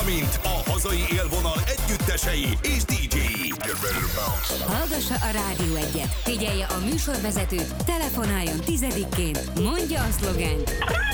valamint a hazai élvonal együttesei és DJ-i. Hallgassa a Rádió Egyet, figyelje a műsorvezetőt, telefonáljon 10-ként, mondja a szlogent,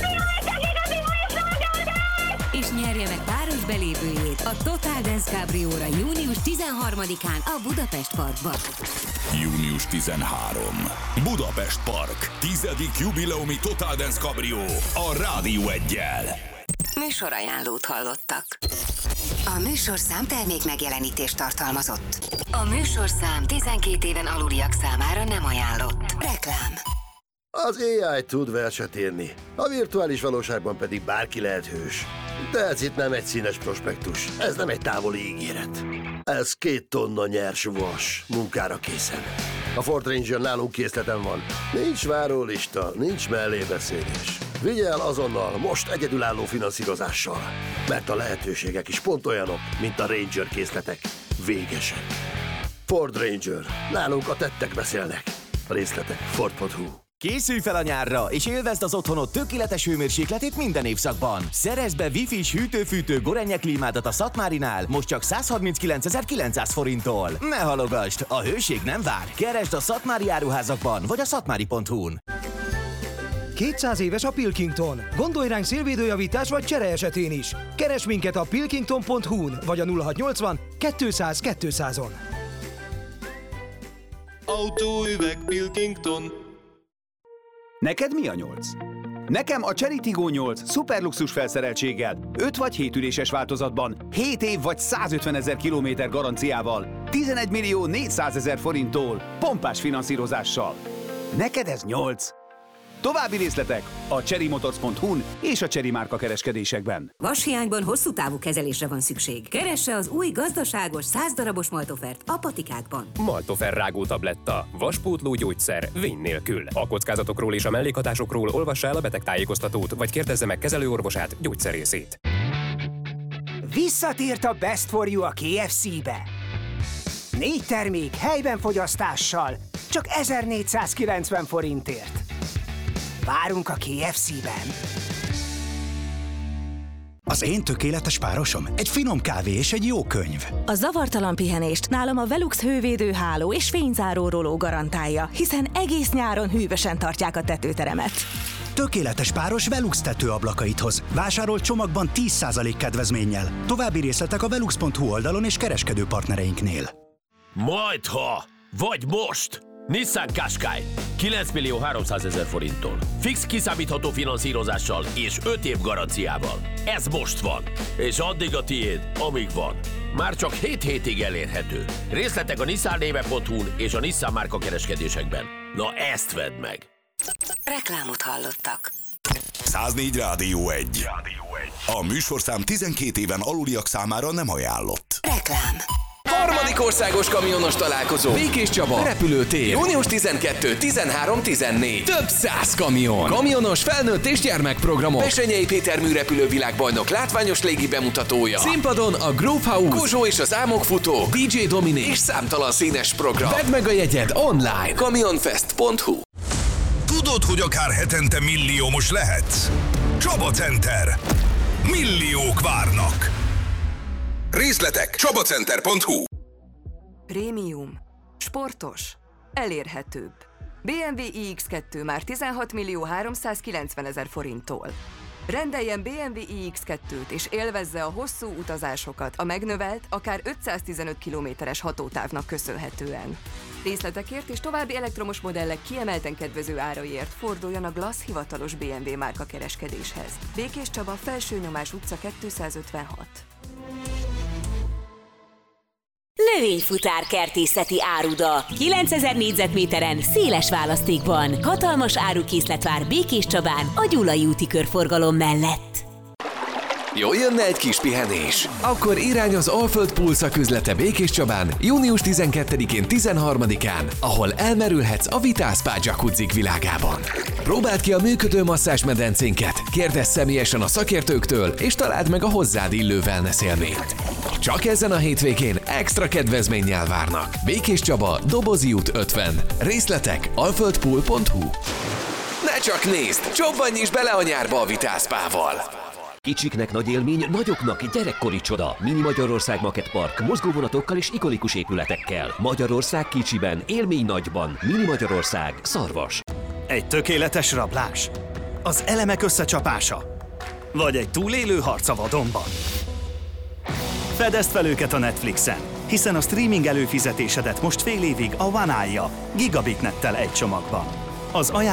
és nyerje meg páros belépőjét a Total Dance Cabrióra június 13-án a Budapest Parkban. Június 13. Budapest Park. 10. jubileumi Total Dance Cabrió a Rádió Eggyel. Műsorajánlót hallottak. A műsorszám termék megjelenítést tartalmazott. A műsorszám 12 éven aluliak számára nem ajánlott. Reklám. Az AI tud verset írni, a virtuális valóságban pedig bárki lehet hős. De ez itt nem egy színes prospektus, ez nem egy távoli ígéret. Ez 2 tonna nyers vas, munkára készen. A Ford Ranger nálunk készleten van. Nincs várólista, nincs mellébeszélés. Vigye el azonnal, most egyedülálló finanszírozással. Mert a lehetőségek is pont olyanok, mint a Ranger készletek. Végesen. Ford Ranger. Nálunk a tettek beszélnek. A részletek Ford.hu. Készülj fel a nyárra, és élvezd az otthonod tökéletes hőmérsékletét minden évszakban. Szerezd be Wi-Fi-s hűtő-fűtő Gorenje klímádat a Szatmárinál, most csak 139.900 forinttól. Ne halogasd, a hőség nem vár. Keresd a Szatmári áruházakban, vagy a szatmári.hu-n. 200 éves a Pilkington. Gondolj ránk szélvédőjavítás vagy csere esetén is. Keresd minket a pilkington.hu-n, vagy a 0680 200 200-on. Autóüveg Pilkington. Neked mi a 8? Nekem a Chery Tiggo 8 szuperluxus felszereltséggel, 5 vagy 7 üléses változatban, 7 év vagy 150 000 kilométer garanciával, 11 millió 400 000 forinttól, pompás finanszírozással. Neked ez 8? További részletek a cherrymotors.hu-n és a Chery márka kereskedésekben. Vashiányban hosszú távú kezelésre van szükség. Keresse az új gazdaságos 100 darabos Maltofert a patikákban. Maltofer rágó tabletta. Vaspótló gyógyszer vény nélkül. A kockázatokról és a mellékhatásokról olvassa el a betegtájékoztatót, vagy kérdezze meg kezelőorvosát, gyógyszerészét. Visszatért a Best for You a KFC-be. 4 termék helyben fogyasztással, csak 1490 forintért. Várunk a KFC-ben. Az én tökéletes párosom egy finom kávé és egy jó könyv. A zavartalan pihenést nálam a Velux hővédő háló és fényzáró roló garantálja, hiszen egész nyáron hűvösen tartják a tetőteremet. Tökéletes páros Velux tetőablakait hoz. Vásárol csomagban 10% kedvezménnyel. További részletek a velux.hu oldalon és kereskedő partnereinknél. Majdha! Vagy most! Nissan Qashqai 9.300.000 forinttól. Fix kiszámítható finanszírozással és 5 év garanciával. Ez most van. És addig a tiéd, amíg van. Már csak 7 hétig elérhető. Részletek a nissannéve.hu-n és a Nissan márka kereskedésekben. Na ezt vedd meg! Reklámot hallottak. 104 Rádió 1. A műsorszám 12 éven aluliak számára nem ajánlott. Reklám. Harmadik országos kamionos találkozó. Békés Csaba, repülőtér. Június 12, 13, 14. Több 100 kamion. Kamionos felnőtt és gyermekprogramok. Bessenyei Péter műrepülő világbajnok látványos légi bemutatója. Színpadon a Groove House, Kozsó és az Álmok futó, DJ Dominik és számtalan színes program. Vedd meg a jegyed online. Camionfest.hu. Tudod, hogy akár hetente milliómos lehetsz? Csaba Center. Milliók várnak. Részletek csabacenter.hu. Prémium. Sportos. Elérhetőbb. BMW iX2 már 16.390.000 forinttól. Rendeljen BMW iX2-t és élvezze a hosszú utazásokat a megnövelt, akár 515 kilométeres hatótávnak köszönhetően. Részletekért és további elektromos modellek kiemelten kedvező áraiért forduljon a Glass hivatalos BMW márka kereskedéshez. Békés Csaba, Felsőnyomás utca 256. Növényfutár kertészeti áruda. 9000 négyzetméteren, széles választékban. Hatalmas árukészlet vár Békés Csabán, a Gyulai úti körforgalom mellett. Jól jönne egy kis pihenés? Akkor irány az Alföld Pool szaküzlete Békés Csabán június 12-én, 13-án, ahol elmerülhetsz a Vitál Spa jacuzzik világában. Próbáld ki a működő masszázsmedencénket, kérdezz személyesen a szakértőktől, és találd meg a hozzád illő wellness élményt. Csak ezen a hétvégén extra kedvezménnyel várnak. Békés Csaba, Dobozi út 50. Részletek alföldpool.hu. Ne csak nézd, csobbanj is bele a nyárba a Vitál Spával! Kicsiknek nagy élmény, nagyoknak gyerekkori csoda. Mini Magyarország Market Park mozgóvonatokkal és ikonikus épületekkel. Magyarország kicsiben, élmény nagyban. Mini Magyarország, Szarvas. Egy tökéletes rablás. Az elemek összecsapása. Vagy egy túlélő harc a vadonban. Fedezd fel őket a Netflixen, hiszen a streaming előfizetésedet most fél évig a One-állja, gigabit nettel egy csomagban. Az